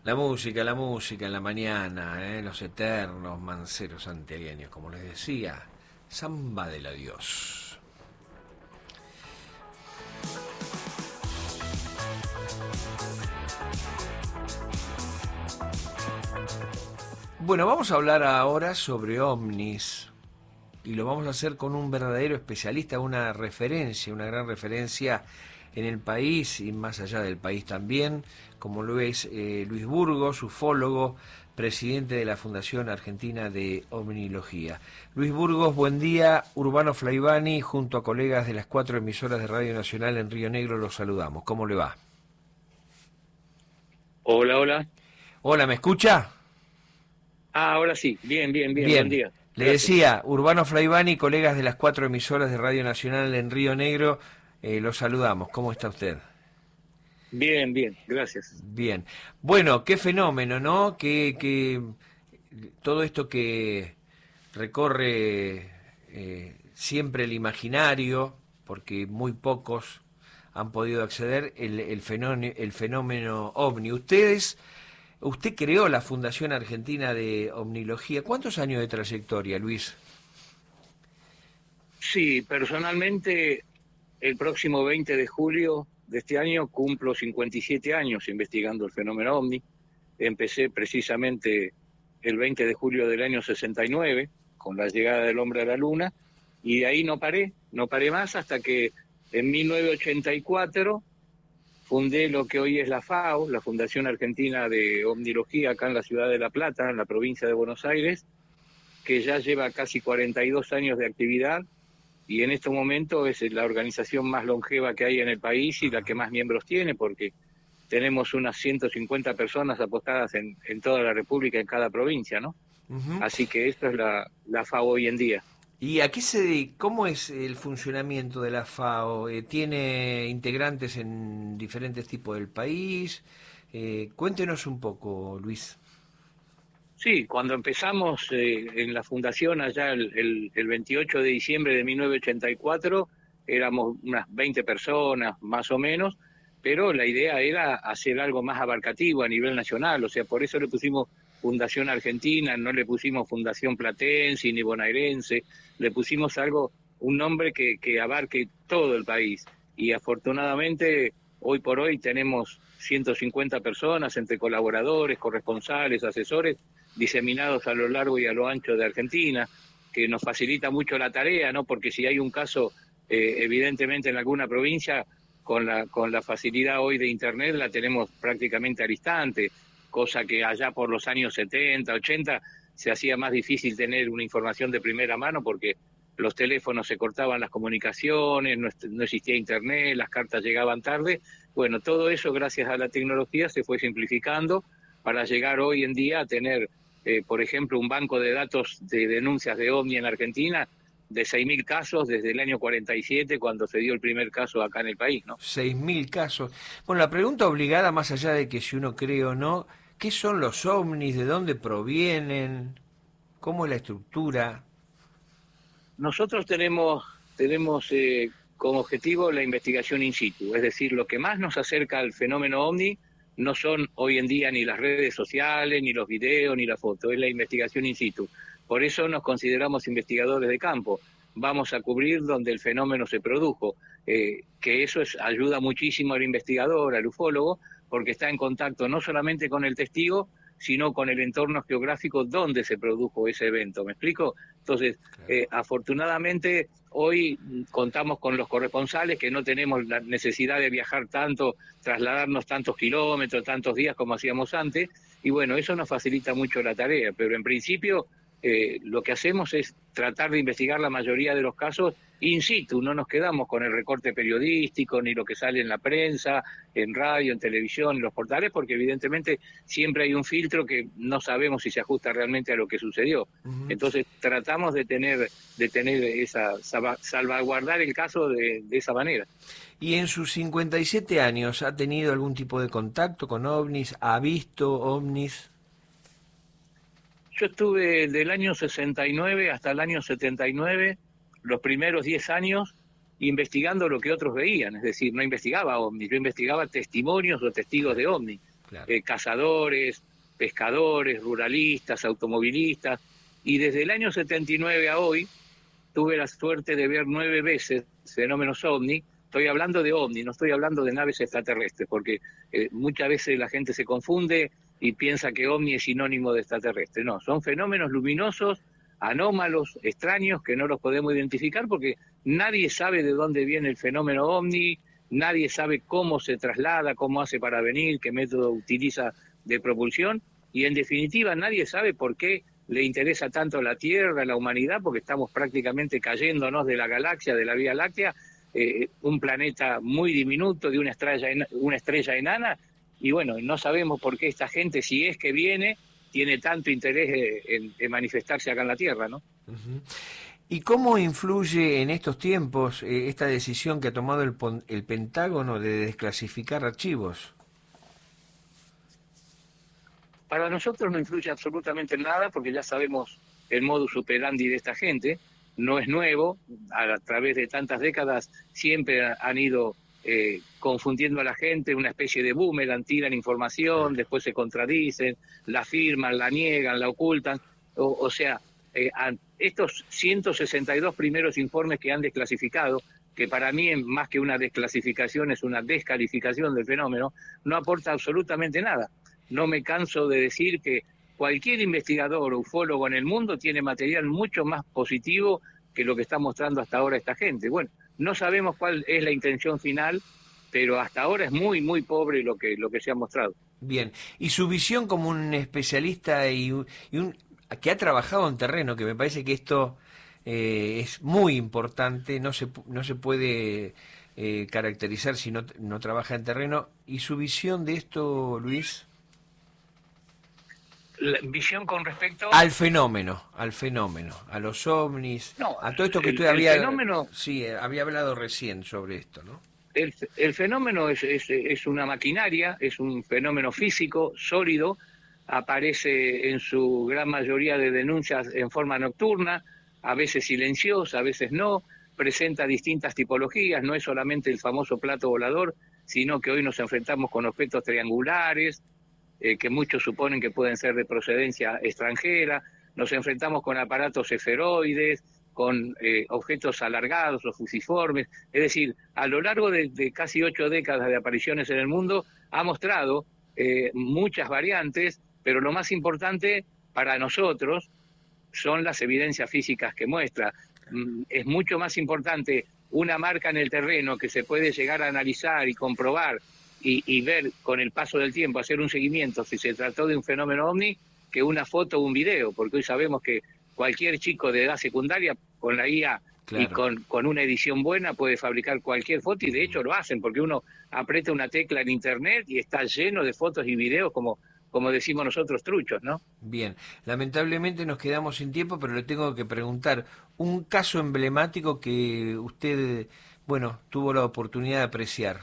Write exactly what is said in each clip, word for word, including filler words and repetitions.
La música, la música en la mañana, ¿eh? Los eternos manceros santiagueños, como les decía, samba del adiós. Bueno, vamos a hablar ahora sobre ovnis y lo vamos a hacer con un verdadero especialista, una referencia, una gran referencia en el país y más allá del país también, como lo es eh, Luis Burgos, ufólogo, presidente de la Fundación Argentina de Ovnilogía. Luis Burgos, buen día. Urbano Flaivani, junto a colegas de las cuatro emisoras de Radio Nacional en Río Negro, los saludamos. ¿Cómo le va? Hola, hola. Hola, ¿me escucha? Ah, ahora sí. Bien, bien, bien. Bien. Buen día. Le Gracias. decía, Urbano Flaivani, colegas de las cuatro emisoras de Radio Nacional en Río Negro, eh, los saludamos. ¿Cómo está usted? Bien, bien. Gracias. Bien. Bueno, qué fenómeno, ¿no? Que, que todo esto que recorre eh, siempre el imaginario, porque muy pocos han podido acceder, el, el, fenómeno, el fenómeno ovni. Ustedes, usted creó la Fundación Argentina de Ovnilogía. ¿Cuántos años de trayectoria, Luis? Sí, personalmente, el próximo veinte de julio de este año cumplo cincuenta y siete años investigando el fenómeno ovni. Empecé precisamente el veinte de julio del año sesenta y nueve, con la llegada del hombre a la luna, y de ahí no paré, no paré más hasta que en mil novecientos ochenta y cuatro fundé lo que hoy es la FAO, la Fundación Argentina de Ovnilogía, acá en la ciudad de La Plata, en la provincia de Buenos Aires, que ya lleva casi cuarenta y dos años de actividad, y en este momento es la organización más longeva que hay en el país y la que más miembros tiene, porque tenemos unas ciento cincuenta personas apostadas en, en toda la República, en cada provincia, ¿no? Uh-huh. Así que esto es la, la FAO hoy en día. ¿Y a qué se dedica? ¿Cómo es el funcionamiento de la FAO? Eh, ¿Tiene integrantes en diferentes tipos del país? Eh, cuéntenos un poco, Luis. Sí, cuando empezamos eh, en la fundación allá el, el, el veintiocho de diciembre de mil novecientos ochenta y cuatro, éramos unas veinte personas más o menos, pero la idea era hacer algo más abarcativo a nivel nacional, o sea, por eso le pusimos Fundación Argentina, no le pusimos Fundación Platense ni Bonaerense, le pusimos algo, un nombre que, que abarque todo el país. Y afortunadamente, hoy por hoy tenemos ciento cincuenta personas entre colaboradores, corresponsales, asesores, diseminados a lo largo y a lo ancho de Argentina, que nos facilita mucho la tarea, ¿no? Porque si hay un caso, eh, evidentemente en alguna provincia, con la, con la facilidad hoy de Internet la tenemos prácticamente al instante, cosa que allá por los años setenta, ochenta se hacía más difícil tener una información de primera mano porque los teléfonos se cortaban las comunicaciones, no, no existía Internet, las cartas llegaban tarde. Bueno, todo eso gracias a la tecnología se fue simplificando para llegar hoy en día a tener, eh, por ejemplo, un banco de datos de denuncias de ovni en Argentina de seis mil casos desde el año cuarenta y siete, cuando se dio el primer caso acá en el país, ¿no? seis mil casos. Bueno, la pregunta obligada, más allá de que si uno cree o no, ¿qué son los ovnis? ¿De dónde provienen? ¿Cómo es la estructura? Nosotros tenemos, tenemos eh, como objetivo la investigación in situ, es decir, lo que más nos acerca al fenómeno ovni no son hoy en día ni las redes sociales, ni los videos, ni la foto, es la investigación in situ. Por eso nos consideramos investigadores de campo. Vamos a cubrir donde el fenómeno se produjo, eh, que eso es, ayuda muchísimo al investigador, al ufólogo, porque está en contacto no solamente con el testigo, sino con el entorno geográfico donde se produjo ese evento. ¿Me explico? Entonces, eh, afortunadamente, hoy contamos con los corresponsales que no tenemos la necesidad de viajar tanto, trasladarnos tantos kilómetros, tantos días como hacíamos antes, y bueno, eso nos facilita mucho la tarea, pero en principio eh, lo que hacemos es tratar de investigar la mayoría de los casos in situ, no nos quedamos con el recorte periodístico, ni lo que sale en la prensa, en radio, en televisión, en los portales, porque evidentemente siempre hay un filtro que no sabemos si se ajusta realmente a lo que sucedió. Uh-huh. Entonces tratamos de tener, de tener esa, salvaguardar el caso de, de esa manera. ¿Y en sus cincuenta y siete años ha tenido algún tipo de contacto con ovnis? ¿Ha visto ovnis? Yo estuve del año sesenta y nueve hasta el año setenta y nueve, los primeros diez años, investigando lo que otros veían, es decir, no investigaba ovnis, yo investigaba testimonios o testigos de ovnis. claro. eh, cazadores, pescadores, ruralistas, automovilistas, y desde el año setenta y nueve a hoy tuve la suerte de ver nueve veces fenómenos ovni. Estoy hablando de ovni, no estoy hablando de naves extraterrestres, porque eh, muchas veces la gente se confunde y piensa que ovni es sinónimo de extraterrestre. No, son fenómenos luminosos, anómalos, extraños, que no los podemos identificar porque nadie sabe de dónde viene el fenómeno ovni, nadie sabe cómo se traslada, cómo hace para venir, qué método utiliza de propulsión, y en definitiva nadie sabe por qué le interesa tanto a la Tierra, a la humanidad, porque estamos prácticamente cayéndonos de la galaxia, de la Vía Láctea, eh, un planeta muy diminuto, de una estrella, una estrella enana, y bueno, no sabemos por qué esta gente, si es que viene, tiene tanto interés en, en manifestarse acá en la Tierra, ¿no? Uh-huh. ¿Y cómo influye en estos tiempos eh, esta decisión que ha tomado el, el Pentágono de desclasificar archivos? Para nosotros no influye absolutamente nada porque ya sabemos el modus operandi de esta gente, no es nuevo, a, a través de tantas décadas siempre han ido eh, confundiendo a la gente, una especie de boomerang, tiran información, después se contradicen, la firman, la niegan, la ocultan, o, o sea, eh, a estos ciento sesenta y dos primeros informes que han desclasificado, que para mí más que una desclasificación es una descalificación del fenómeno, no aporta absolutamente nada. No me canso de decir que cualquier investigador o ufólogo en el mundo tiene material mucho más positivo que lo que está mostrando hasta ahora esta gente. Bueno, no sabemos cuál es la intención final, pero hasta ahora es muy, muy pobre lo que, lo que se ha mostrado. Bien, y su visión como un especialista y, y un que ha trabajado en terreno, que me parece que esto eh, es muy importante, no se, no se puede eh, caracterizar si no, no trabaja en terreno, y su visión de esto, Luis... La visión con respecto al fenómeno, al fenómeno, a los ovnis, no, a todo esto que el, usted había, el fenómeno, sí, había hablado recién sobre esto, ¿no? El, el fenómeno es, es, es una maquinaria, es un fenómeno físico, sólido, aparece en su gran mayoría de denuncias en forma nocturna, a veces silenciosa, a veces no, presenta distintas tipologías, no es solamente el famoso plato volador, sino que hoy nos enfrentamos con objetos triangulares, Eh, que muchos suponen que pueden ser de procedencia extranjera, nos enfrentamos con aparatos esferoides, con eh, objetos alargados o fusiformes, es decir, a lo largo de, de casi ocho décadas de apariciones en el mundo, ha mostrado eh, muchas variantes, pero lo más importante para nosotros son las evidencias físicas que muestra. Mm, es mucho más importante una marca en el terreno que se puede llegar a analizar y comprobar, Y, y ver con el paso del tiempo, hacer un seguimiento si se trató de un fenómeno ovni, que una foto o un video, porque hoy sabemos que cualquier chico de edad secundaria con la I A claro. y con, con una edición buena puede fabricar cualquier foto, y de hecho lo hacen, porque uno aprieta una tecla en internet y está lleno de fotos y videos como, como decimos nosotros, truchos, ¿no? Bien, lamentablemente nos quedamos sin tiempo, pero le tengo que preguntar, un caso emblemático que usted, bueno, tuvo la oportunidad de apreciar.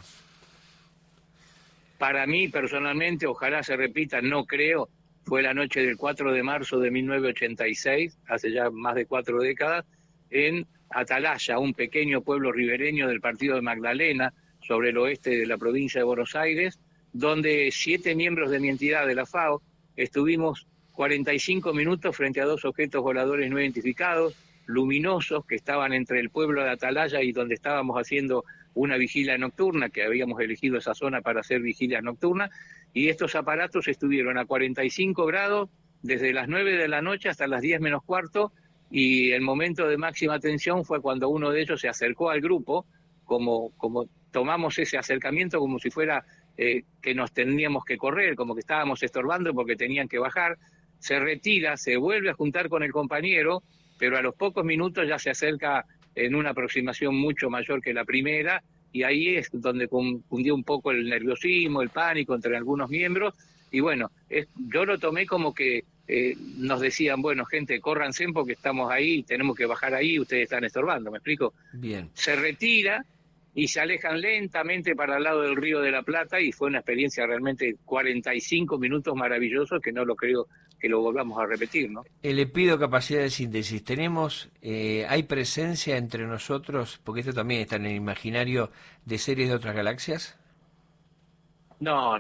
Para mí, personalmente, ojalá se repita, no creo, fue la noche del cuatro de marzo de mil novecientos ochenta y seis, hace ya más de cuatro décadas, en Atalaya, un pequeño pueblo ribereño del partido de Magdalena, sobre el oeste de la provincia de Buenos Aires, donde siete miembros de mi entidad, de la FAO, estuvimos cuarenta y cinco minutos frente a dos objetos voladores no identificados, luminosos, que estaban entre el pueblo de Atalaya y donde estábamos haciendo una vigilia nocturna, que habíamos elegido esa zona para hacer vigilia nocturna, y estos aparatos estuvieron a cuarenta y cinco grados desde las nueve de la noche hasta las diez menos cuarto, y el momento de máxima tensión fue cuando uno de ellos se acercó al grupo, como, como tomamos ese acercamiento como si fuera eh, que nos teníamos que correr, como que estábamos estorbando porque tenían que bajar, se retira, se vuelve a juntar con el compañero, pero a los pocos minutos ya se acerca en una aproximación mucho mayor que la primera, y ahí es donde confundió un poco el nerviosismo, el pánico entre algunos miembros, y bueno, es, yo lo tomé como que eh, nos decían, bueno, gente, córranse porque estamos ahí, tenemos que bajar ahí, ustedes están estorbando, ¿me explico? Bien. Se retira y se alejan lentamente para el lado del Río de la Plata, y fue una experiencia realmente cuarenta y cinco minutos maravillosos que no lo creo que lo volvamos a repetir, ¿no? Eh, le pido capacidad de síntesis. Tenemos, eh, ¿hay presencia entre nosotros, porque esto también está en el imaginario, de seres de otras galaxias? No, no.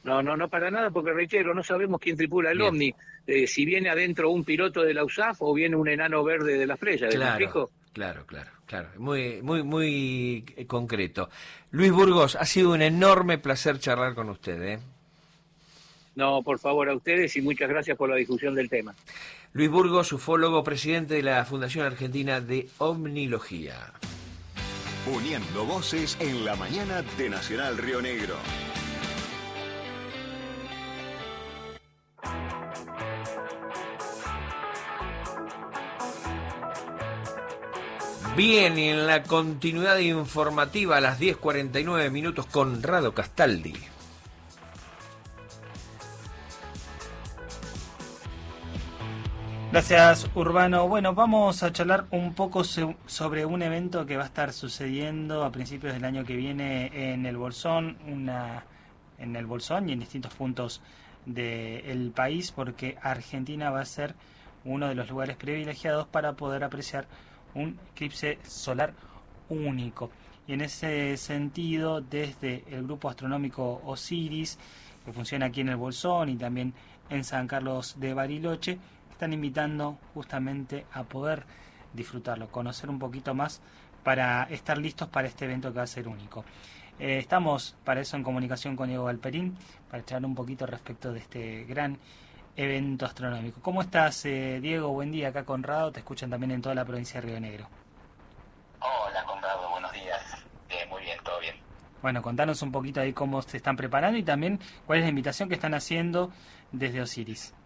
No, no, no para nada, porque reitero, no sabemos quién tripula el Bien. ovni, eh, si viene adentro un piloto de la U S A F o viene un enano verde de la Freya, ¿me Claro, explico? claro, claro, claro. Muy, muy, muy eh, concreto. Luis Burgos, ha sido un enorme placer charlar con usted, ¿eh? No, por favor, a ustedes y muchas gracias por la difusión del tema. Luis Burgos, ufólogo, presidente de la Fundación Argentina de Omnilogía. Uniendo voces en la mañana de Nacional Río Negro. Bien, y en la continuidad informativa a las diez cuarenta y nueve minutos, Conrado Castaldi. Gracias, Urbano. Bueno, vamos a charlar un poco so- sobre un evento que va a estar sucediendo a principios del año que viene en el Bolsón, una, en el Bolsón y en distintos puntos del país, porque Argentina va a ser uno de los lugares privilegiados para poder apreciar un eclipse solar único. Y en ese sentido, desde el grupo astronómico Osiris, que funciona aquí en el Bolsón y también en San Carlos de Bariloche, están invitando justamente a poder disfrutarlo, conocer un poquito más para estar listos para este evento que va a ser único. Eh, estamos para eso en comunicación con Diego Galperín, para charlar un poquito respecto de este gran evento astronómico. ¿Cómo estás, eh, Diego? Buen día, acá Conrado, te escuchan también en toda la provincia de Río Negro. Hola, Conrado, buenos días. Eh, muy bien, todo bien. Bueno, contanos un poquito ahí cómo se están preparando y también cuál es la invitación que están haciendo desde Osiris.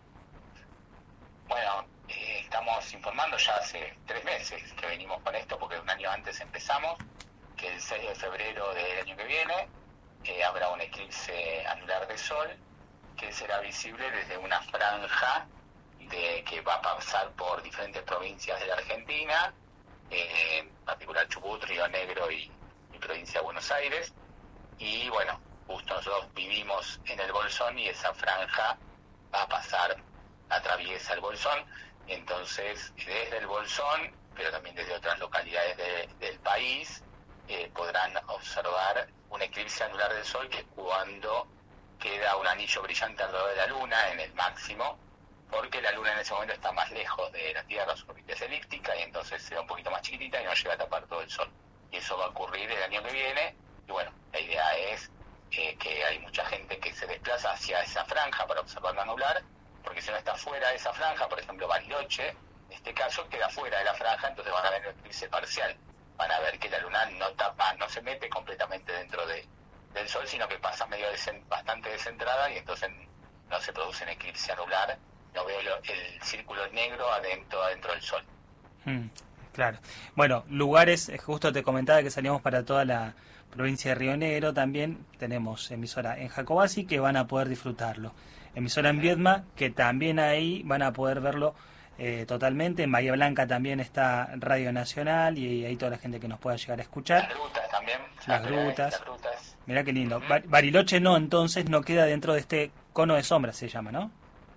Bueno, eh, estamos informando ya hace tres meses que venimos con esto, porque un año antes empezamos, que el seis de febrero del año que viene eh, habrá un eclipse anular de sol que será visible desde una franja de que va a pasar por diferentes provincias de la Argentina, eh, en particular Chubut, Río Negro y, y provincia de Buenos Aires. Y bueno, justo nosotros vivimos en el Bolsón y esa franja va a pasar, atraviesa el Bolsón, entonces desde el Bolsón, pero también desde otras localidades de, del país, eh, podrán observar un eclipse anular del sol, que es cuando queda un anillo brillante alrededor de la Luna en el máximo, porque la Luna en ese momento está más lejos de la Tierra, su órbita es elíptica, y entonces se ve un poquito más chiquitita y no llega a tapar todo el sol. Y eso va a ocurrir el año que viene, y bueno, la idea es eh, que hay mucha gente que se desplaza hacia esa franja para observar la anular, porque si no está fuera de esa franja, por ejemplo Bariloche, en este caso queda fuera de la franja, entonces van a ver el eclipse parcial. Van a ver que la luna no tapa, no se mete completamente dentro de, del sol, sino que pasa medio desen, bastante descentrada, y entonces no se produce un eclipse anular, no veo lo, el círculo negro adentro, adentro del sol. Mm, claro. Bueno, lugares, justo te comentaba que salimos para toda la provincia de Río Negro, también tenemos emisora en Jacobasi que van a poder disfrutarlo. Emisora en Viedma, que también ahí van a poder verlo eh, totalmente. En Bahía Blanca también está Radio Nacional y ahí toda la gente que nos pueda llegar a escuchar. Las grutas también. Las grutas. Las grutas. Mirá qué lindo. Bar- Bariloche no, entonces no queda dentro de este cono de sombra, se llama, ¿no?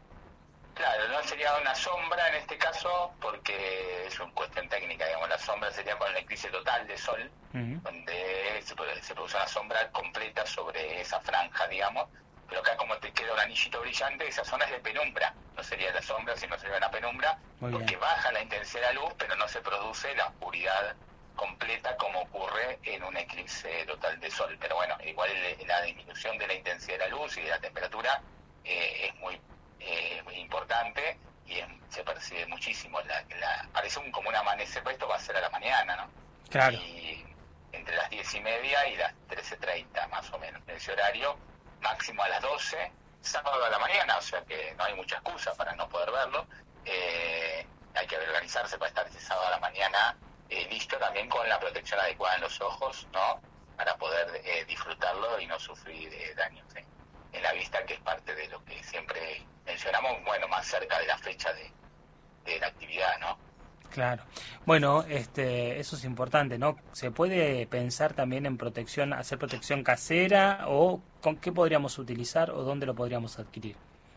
Claro, no sería una sombra en este caso, porque es una cuestión técnica, digamos. La sombra sería con el eclipse total de sol, uh-huh. donde se, se produce una sombra completa sobre esa franja, digamos. Pero acá, como te queda un anillito brillante, esa zona es de penumbra. No sería la sombra, sino sería una penumbra, Muy porque bien. baja la intensidad de la luz, pero no se produce la oscuridad completa como ocurre en un eclipse total de sol. Pero bueno, igual la disminución de la intensidad de la luz y de la temperatura eh, es muy, eh, muy importante, y es, se percibe muchísimo. La, la, parece un, como un amanecer, pero esto va a ser a la mañana, ¿no? Claro. Y entre las diez y media y las trece treinta, más o menos, en ese horario, máximo a las doce, sábado a la mañana, o sea que no hay mucha excusa para no poder verlo. Eh, hay que organizarse para estar ese sábado a la mañana eh, listo, también con la protección adecuada en los ojos, ¿no? Para poder eh, disfrutarlo y no sufrir eh, daños ¿eh? en la vista, que es parte de lo que siempre mencionamos, bueno, más cerca de la fecha de, de la actividad, ¿no? Claro. Bueno, este, eso es importante, ¿no? ¿Se puede pensar también en protección, hacer protección casera, o con qué podríamos utilizar o dónde lo podríamos adquirir?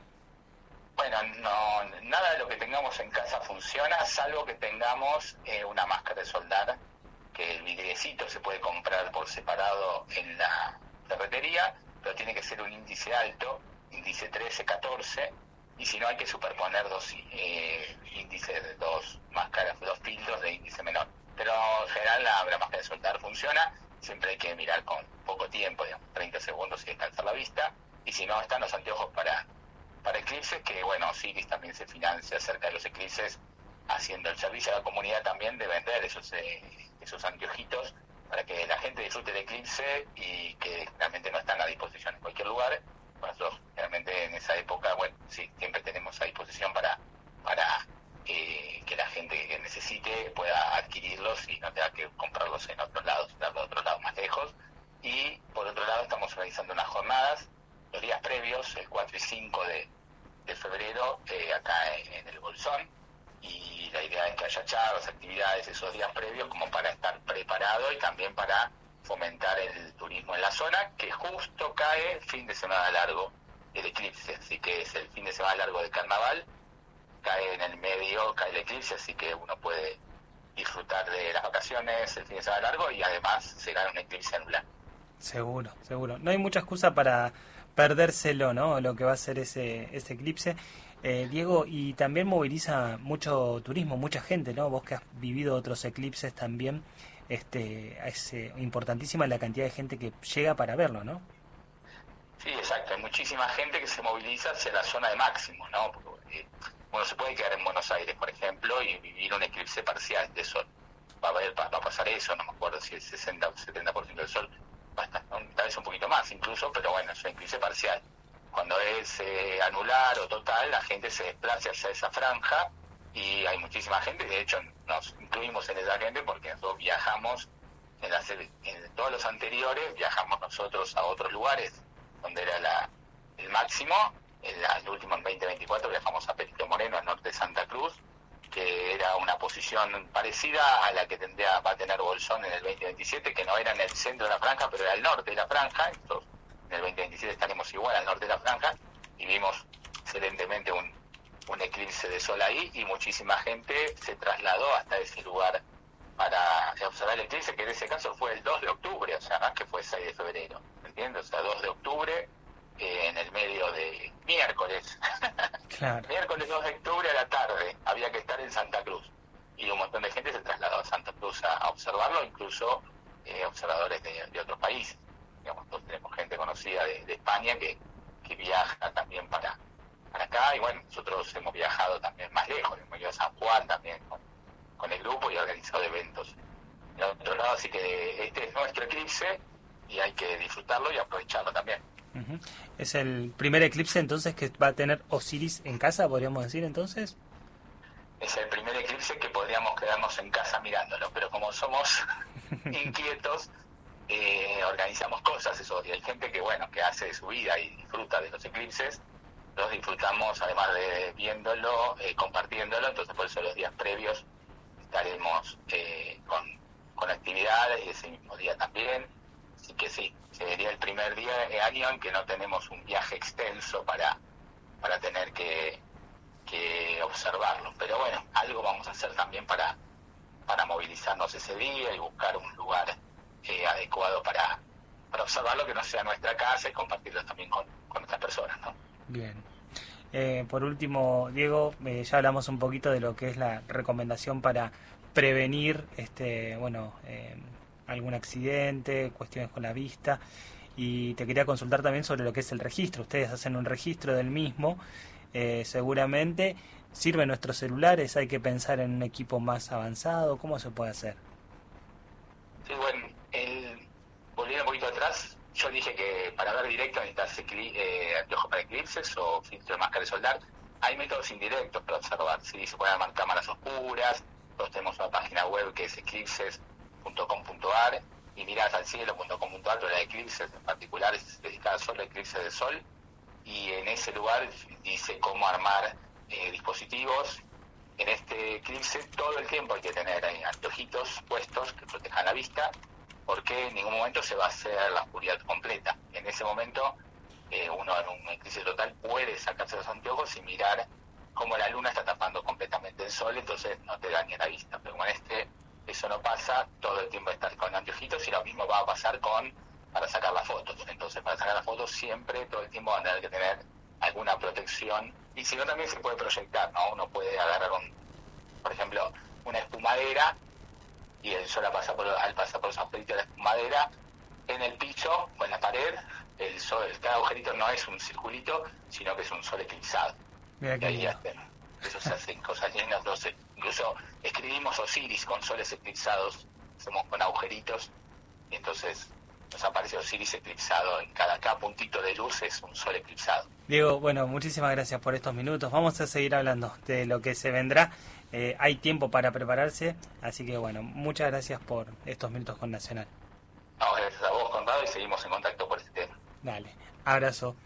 Bueno, no, nada de lo que tengamos en casa funciona, salvo que tengamos eh, una máscara de soldar, que el vidriecito se puede comprar por separado en la ferretería, pero tiene que ser un índice alto, índice trece, catorce, y si no hay que superponer dos eh, índices de dos máscaras, dos filtros de índice menor. Pero en general la, la máscara de soldar funciona, siempre hay que mirar con poco tiempo, digamos, treinta segundos y descansar la vista, y si no están los anteojos para, para eclipses, que bueno, Osiris también se financia cerca de los eclipses, haciendo el servicio a la comunidad también de vender esos, eh, esos anteojitos para que la gente disfrute del eclipse y que realmente no están a disposición en cualquier lugar. Nosotros realmente en esa época, bueno, sí, siempre tenemos a disposición para para eh, que la gente que necesite pueda adquirirlos y no tenga que comprarlos en otros lados, darlos a otros lados más lejos. Y por otro lado estamos organizando unas jornadas, los días previos, el cuatro y cinco de, de febrero, eh, acá en, en el Bolsón, y la idea es que haya charlas, actividades esos días previos como para estar preparado y también para fomentar el turismo en la zona, que justo cae fin de semana largo del eclipse, así que es el fin de semana largo del carnaval, cae en el medio, cae el eclipse, así que uno puede disfrutar de las vacaciones, el fin de semana largo, y además será un eclipse anular. Seguro, seguro. No hay mucha excusa para perdérselo, ¿no? Lo que va a ser ese, ese eclipse. Eh, Diego, y también moviliza mucho turismo, mucha gente, ¿no? Vos que has vivido otros eclipses también, este, es eh, importantísima la cantidad de gente que llega para verlo, ¿no? Sí, exacto. Hay muchísima gente que se moviliza hacia la zona de máximo, ¿no? Porque, eh, uno se puede quedar en Buenos Aires, por ejemplo, y vivir un eclipse parcial de sol. Va a, haber, va a pasar eso, no me acuerdo si es sesenta o setenta por ciento del sol, bastante, tal vez un poquito más incluso, pero bueno, es un eclipse parcial. Cuando es eh, anular o total, la gente se desplaza hacia esa franja y hay muchísima gente, de hecho nos incluimos en esa gente porque nosotros viajamos, en, las, en todos los anteriores viajamos nosotros a otros lugares donde era la, el máximo. En la, el último, en veinte veinticuatro, viajamos a Perito Moreno, al norte de Santa Cruz, que era una posición parecida a la que tendría, va a tener Bolsón en el veinte veintisiete, que no era en el centro de la franja, pero era al norte de la franja. Entonces, en el veinte veintisiete estaremos igual al norte de la franja, y vimos excelentemente un, un eclipse de sol ahí, y muchísima gente se trasladó hasta ese lugar para observar el eclipse, que en ese caso fue el dos de octubre, o sea, no es que fue seis de febrero, ¿entiendes? O sea, dos de octubre, eh, en el medio de miércoles. Claro. Miércoles dos de octubre a la tarde, había que estar en Santa Cruz, y un montón de gente se trasladó a Santa Cruz a, a observarlo, incluso eh, observadores de, de otros países. Digamos, nosotros tenemos gente conocida de, de España que, que viaja también para, para acá, y bueno, nosotros hemos viajado también más lejos, hemos ido a San Juan también con, con el grupo y organizado eventos en otro lado, así que este es nuestro eclipse y hay que disfrutarlo y aprovecharlo también. Uh-huh. ¿Es el primer eclipse entonces que va a tener Osiris en casa, podríamos decir entonces? Es el primer eclipse que podríamos quedarnos en casa mirándolo, pero como somos inquietos, eh, organizamos cosas esos días. Hay gente que, bueno, que hace su vida y disfruta de los eclipses, los disfrutamos además de viéndolo, eh, compartiéndolo, entonces por eso los días previos estaremos eh, con, con actividades, y ese mismo día también. Así que sí, sería el primer día de año en que no tenemos un viaje extenso para, para tener que, que observarlo. Pero bueno, algo vamos a hacer también para, para movilizarnos ese día y buscar un lugar eh, adecuado para, para observarlo, que no sea nuestra casa, y compartirlo también con, con otras personas, ¿no? Bien. Eh, por último, Diego, eh, ya hablamos un poquito de lo que es la recomendación para prevenir este bueno eh, algún accidente, cuestiones con la vista, y te quería consultar también sobre lo que es el registro. Ustedes hacen un registro del mismo, eh, seguramente sirven nuestros celulares, hay que pensar en un equipo más avanzado, ¿cómo se puede hacer? Sí, bueno, el, volviendo un poquito atrás, yo dije que para ver directo necesitas eh, anteojos para eclipses o filtro de máscara de soldar. Hay métodos indirectos para observar, ¿sí? Se pueden armar cámaras oscuras. Nosotros tenemos una página web que es eclipses punto com punto a r, y mirás al cielo punto com punto a r, pero la de eclipses en particular es dedicada solo a eclipses de sol, y en ese lugar dice cómo armar eh, dispositivos. En este eclipse todo el tiempo hay que tener eh, anteojitos puestos que protejan la vista, porque en ningún momento se va a hacer la oscuridad completa. En ese momento eh, uno en un eclipse total puede sacarse los anteojos y mirar cómo la luna está tapando completamente el sol, entonces no te daña la vista. Pero con este eso no pasa, todo el tiempo estás con anteojitos, y lo mismo va a pasar con para sacar las fotos. Entonces, para sacar las fotos siempre, todo el tiempo van a tener que tener alguna protección. Y si no, también se puede proyectar, ¿no? Uno puede agarrar, un, por ejemplo, una espumadera y el sol al pasar por, al pasar por los agujeritos de la espumadera, en el piso o en la pared, el sol, cada agujerito no es un circulito, sino que es un sol eclipsado. Mira Y ahí hacen, eso se hacen cosas lindas. Entonces, incluso escribimos Osiris con soles eclipsados, hacemos con agujeritos, y entonces nos aparece Osiris eclipsado, en cada, cada puntito de luz es un sol eclipsado. Diego, bueno, muchísimas gracias por estos minutos. Vamos a seguir hablando de lo que se vendrá. Eh, hay tiempo para prepararse, así que bueno, muchas gracias por estos minutos con Nacional. No, gracias a vos, Conrado, y seguimos en contacto por este tema. Dale, abrazo.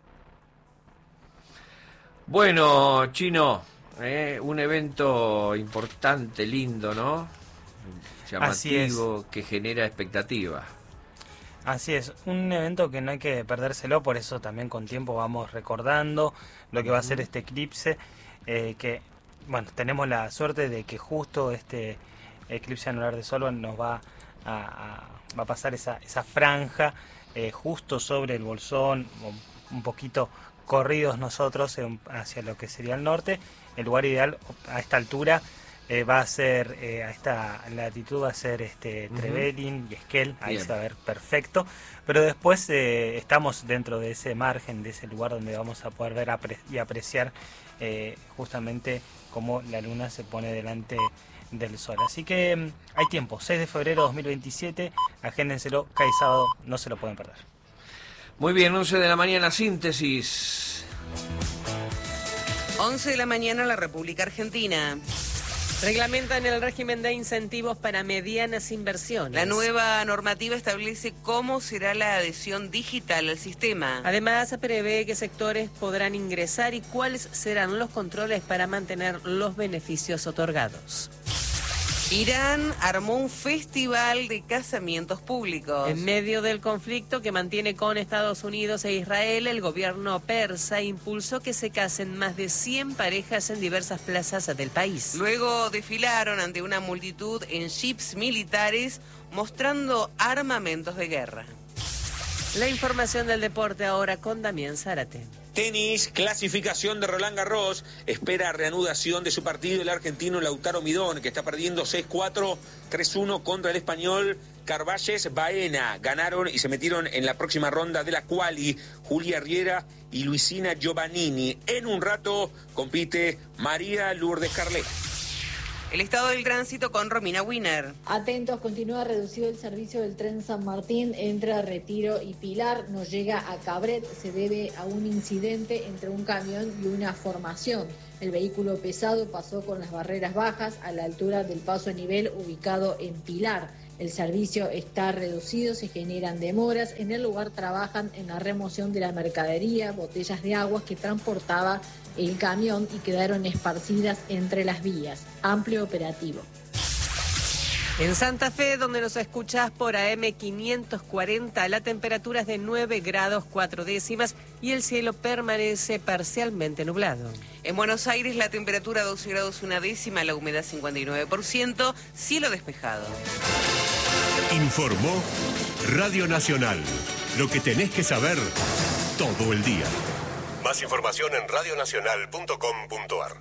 Bueno, Chino, eh, un evento importante, lindo, ¿no? Llamativo, que genera expectativa. Así es, un evento que no hay que perdérselo, por eso también con tiempo vamos recordando lo que va a ser este eclipse, eh, que, bueno, tenemos la suerte de que justo este eclipse anular de Sol nos va a, a, va a pasar esa, esa franja eh, justo sobre el Bolsón, un poquito corridos nosotros eh, hacia lo que sería el norte. El lugar ideal a esta altura eh, va a ser, eh, a esta latitud va a ser este Trevelin uh-huh. y Esquel, ahí Bien. Se va a ver perfecto, pero después eh, estamos dentro de ese margen, de ese lugar donde vamos a poder ver apre- y apreciar eh, justamente cómo la luna se pone delante del sol. Así que um, hay tiempo, seis de febrero de dos mil veintisiete, agéndenselo, cae sábado, no se lo pueden perder. Muy bien, once de la mañana, síntesis. once de la mañana, la República Argentina. Reglamentan el régimen de incentivos para medianas inversiones. La nueva normativa establece cómo será la adhesión digital al sistema. Además, prevé qué sectores podrán ingresar y cuáles serán los controles para mantener los beneficios otorgados. Irán armó un festival de casamientos públicos. En medio del conflicto que mantiene con Estados Unidos e Israel, el gobierno persa impulsó que se casen más de cien parejas en diversas plazas del país. Luego desfilaron ante una multitud en jeeps militares mostrando armamentos de guerra. La información del deporte ahora con Damián Zárate. Tenis, clasificación de Roland Garros, espera reanudación de su partido el argentino Lautaro Midón, que está perdiendo seis cuatro, tres uno contra el español Carvalles Baena. Ganaron y se metieron en la próxima ronda de la quali Julia Riera y Luisina Giovannini. En un rato compite María Lourdes Carlet. El estado del tránsito con Romina Wiener. Atentos, continúa reducido el servicio del tren San Martín entre Retiro y Pilar. No llega a Cabret, se debe a un incidente entre un camión y una formación. El vehículo pesado pasó con las barreras bajas a la altura del paso a nivel ubicado en Pilar. El servicio está reducido, se generan demoras. En el lugar trabajan en la remoción de la mercadería, botellas de agua que transportaba el camión y quedaron esparcidas entre las vías. Amplio operativo. En Santa Fe, donde nos escuchás por A M quinientos cuarenta, la temperatura es de nueve grados cuatro décimas y el cielo permanece parcialmente nublado. En Buenos Aires, la temperatura doce grados una décima, la humedad cincuenta y nueve por ciento, cielo despejado. Informó Radio Nacional. Lo que tenés que saber todo el día. Más información en radio nacional punto com punto a r.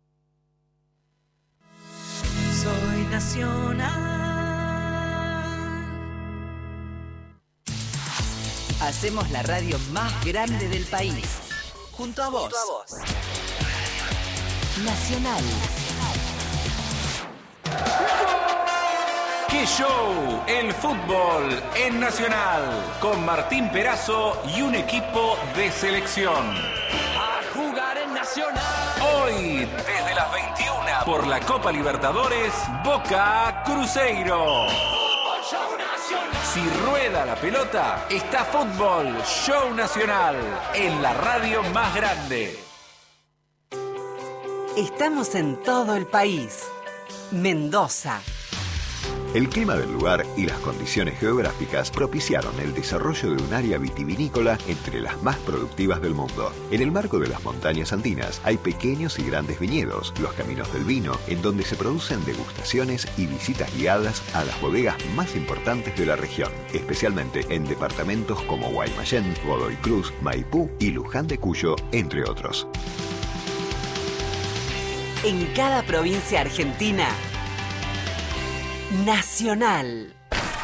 Soy Nacional. Hacemos la radio más grande del país. Junto a vos. Junto a vos. Nacional. ¡Qué show! El fútbol en Nacional, con Martín Perazo y un equipo de selección. A jugar en Nacional. Hoy, desde las veintiuna, por la Copa Libertadores, Boca Cruzeiro. Show Nacional. Si rueda la pelota, está Fútbol Show Nacional, en la radio más grande. Estamos en todo el país. Mendoza El clima del lugar y las condiciones geográficas propiciaron el desarrollo de un área vitivinícola entre las más productivas del mundo. En el marco de las montañas andinas hay pequeños y grandes viñedos, los caminos del vino, en donde se producen degustaciones y visitas guiadas a las bodegas más importantes de la región, especialmente en departamentos como Guaymallén, Godoy Cruz, Maipú y Luján de Cuyo, entre otros. En cada provincia argentina, Nacional.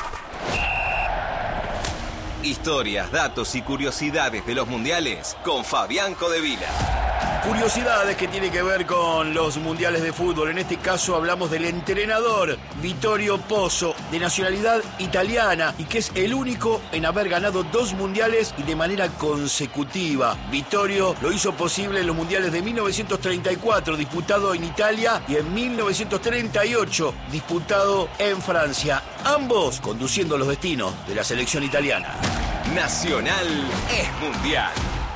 Historias, datos y curiosidades de los mundiales con Fabián Codevila. Curiosidades que tienen que ver con los mundiales de fútbol. En este caso hablamos del entrenador Vittorio Pozzo, de nacionalidad italiana y que es el único en haber ganado dos mundiales y de manera consecutiva. Vittorio lo hizo posible en los mundiales de mil novecientos treinta y cuatro, disputado en Italia, y en mil novecientos treinta y ocho, disputado en Francia. Ambos conduciendo los destinos de la selección italiana. Nacional es mundial.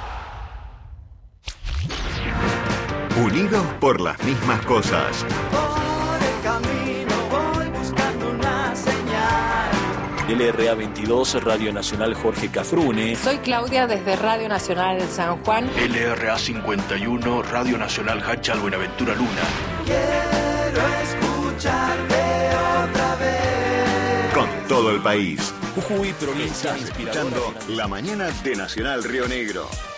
Unidos por las mismas cosas. Por el camino voy buscando una señal. L R A veintidós, Radio Nacional Jorge Cafrune. Soy Claudia desde Radio Nacional San Juan. L R A cincuenta y uno, Radio Nacional Hachal Buenaventura Luna. Quiero escucharte otra vez. Con todo el país. Jujuy, provincia Estás escuchando La Mañana de Nacional Río Negro.